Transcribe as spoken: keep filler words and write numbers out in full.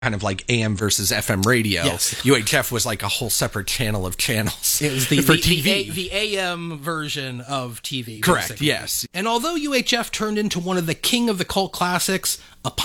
kind of like A M versus F M radio. Yes. U H F was like a whole separate channel of channels. It was the, for the, T V. The, A, the A M version of T V. Correct, basically. yes. And although U H F turned into one of the king of the cult classics, upon